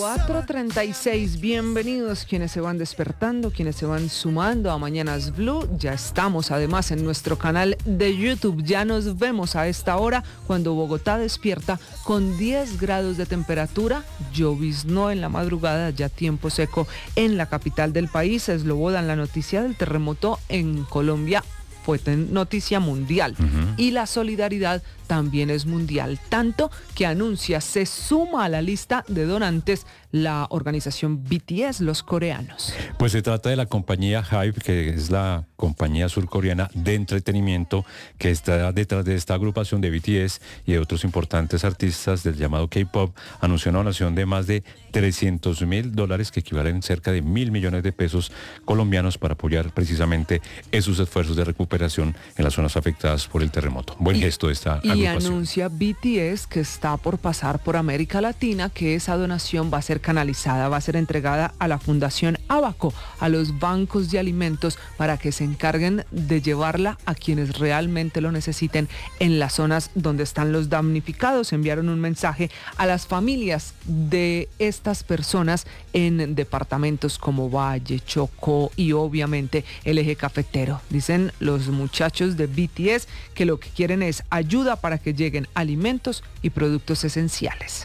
4:36, bienvenidos quienes se van despertando, quienes se van sumando a Mañanas Blue. Ya estamos además en nuestro canal de YouTube, ya nos vemos a esta hora cuando Bogotá despierta con 10 grados de temperatura, lloviznó en la madrugada, ya tiempo seco en la capital del país. Slobodan, la noticia del terremoto en Colombia fue noticia mundial y la solidaridad también es mundial, tanto que anuncia se suma a la lista de donantes la organización BTS, los coreanos. Pues se trata de la compañía HYBE, que es la compañía surcoreana de entretenimiento que está detrás de esta agrupación de BTS y de otros importantes artistas del llamado K-pop. Anunció una donación de más de $300,000, que equivalen cerca de 1.000 millones de pesos colombianos, para apoyar precisamente esos esfuerzos de recuperación en las zonas afectadas por el terremoto. Buen gesto de esta agrupación. Y anuncia BTS que está por pasar por América Latina, que esa donación va a ser canalizada, va a ser entregada a la Fundación Abaco, a los bancos de alimentos, para que se encarguen de llevarla a quienes realmente lo necesiten en las zonas donde están los damnificados. Enviaron un mensaje a las familias de estas personas en departamentos como Valle, Chocó y obviamente el eje cafetero. Dicen los muchachos de BTS que lo que quieren es ayuda para que lleguen alimentos y productos esenciales.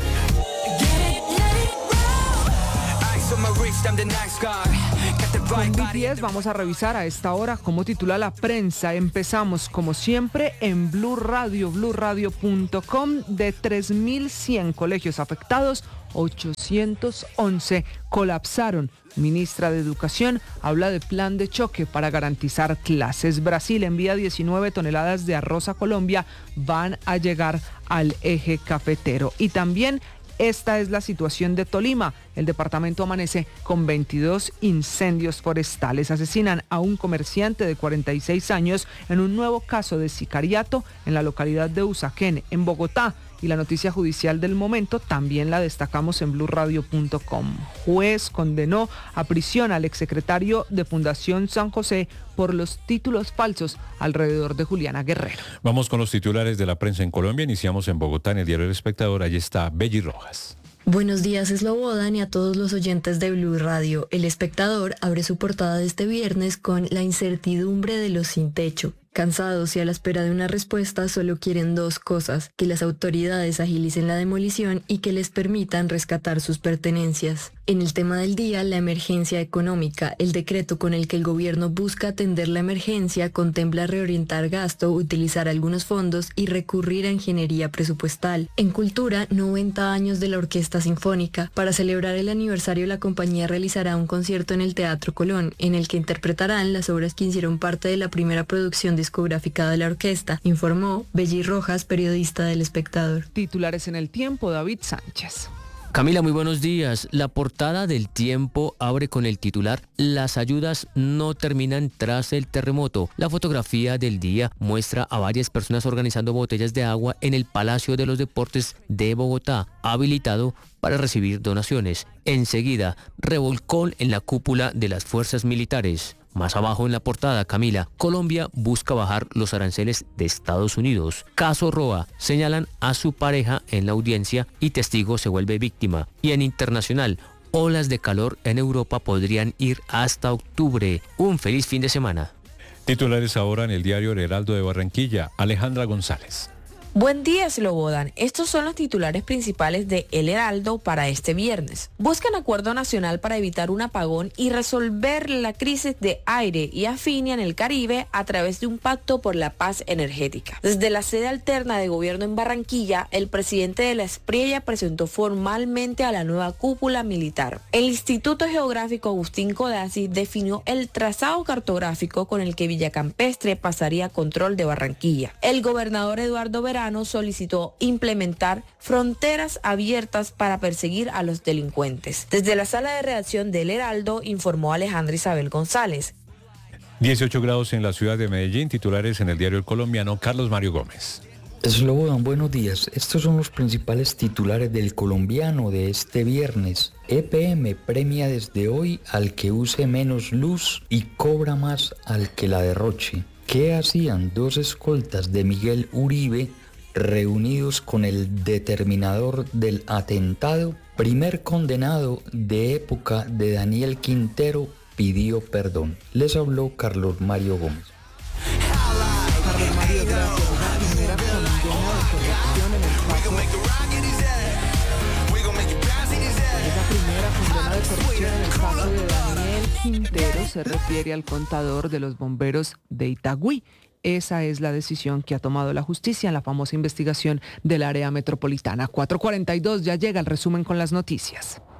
Con BTS vamos a revisar a esta hora cómo titula la prensa. Empezamos como siempre en Blue Radio, bluradio.com. De 3.100 colegios afectados, 811 colapsaron. Ministra de Educación habla de plan de choque para garantizar clases. Brasil envía 19 toneladas de arroz a Colombia, van a llegar al eje cafetero. Y también esta es la situación de Tolima. El departamento amanece con 22 incendios forestales. Asesinan a un comerciante de 46 años en un nuevo caso de sicariato en la localidad de Usaquén, en Bogotá. Y la noticia judicial del momento también la destacamos en bluradio.com. Juez condenó a prisión al exsecretario de Fundación San José por los títulos falsos alrededor de Juliana Guerrero. Vamos con los titulares de la prensa en Colombia. Iniciamos en Bogotá, en el diario El Espectador. Allí está Belly Rojas. Buenos días, Slobodan, y a todos los oyentes de Blue Radio. El Espectador abre su portada de este viernes con la incertidumbre de los sin techo. Cansados y a la espera de una respuesta, solo quieren dos cosas: que las autoridades agilicen la demolición y que les permitan rescatar sus pertenencias. En el tema del día, la emergencia económica. El decreto con el que el gobierno busca atender la emergencia contempla reorientar gasto, utilizar algunos fondos y recurrir a ingeniería presupuestal. En cultura, 90 años de la Orquesta Sinfónica. Para celebrar el aniversario, la compañía realizará un concierto en el Teatro Colón, en el que interpretarán las obras que hicieron parte de la primera producción discográfica de la orquesta, informó Belly Rojas, periodista del Espectador. Titulares en El Tiempo, David Sánchez. Camila, muy buenos días. La portada del Tiempo abre con el titular: las ayudas no terminan tras el terremoto. La fotografía del día muestra a varias personas organizando botellas de agua en el Palacio de los Deportes de Bogotá, habilitado para recibir donaciones. Enseguida, revolcón en la cúpula de las fuerzas militares. Más abajo en la portada, Camila, Colombia busca bajar los aranceles de Estados Unidos. Caso Roa, señalan a su pareja en la audiencia y testigo se vuelve víctima. Y en internacional, olas de calor en Europa podrían ir hasta octubre. Un feliz fin de semana. Titulares ahora en el diario El Heraldo de Barranquilla. Alejandra González. Buen día, Slobodan. Estos son los titulares principales de El Heraldo para este viernes. Buscan acuerdo nacional para evitar un apagón y resolver la crisis de aire y afinia en el Caribe a través de un pacto por la paz energética. Desde la sede alterna de gobierno en Barranquilla, el presidente de la Espriella presentó formalmente a la nueva cúpula militar. El Instituto Geográfico Agustín Codazzi definió el trazado cartográfico con el que Villa Campestre pasaría a control de Barranquilla. El gobernador Eduardo Verano solicitó implementar fronteras abiertas para perseguir a los delincuentes. Desde la sala de redacción del Heraldo informó Alejandra Isabel González. 18 grados en la ciudad de Medellín. Titulares en el diario El Colombiano. Carlos Mario Gómez. Slobodan, buenos días. Estos son los principales titulares del Colombiano de este viernes. EPM premia desde hoy al que use menos luz y cobra más al que la derroche. ¿Qué hacían dos escoltas de Miguel Uribe reunidos con el determinador del atentado? primer condenado de época de Daniel Quintero pidió perdón. Les habló Carlos Mario Gómez. Carlos Mario, gracias. La primera condena de corrupción en el caso. Esa primera condena de corrupción en el caso de Daniel Quintero se refiere al contador de los bomberos de Itagüí. Esa es la decisión que ha tomado la justicia en la famosa investigación del área metropolitana. 4:42, ya llega el resumen con las noticias.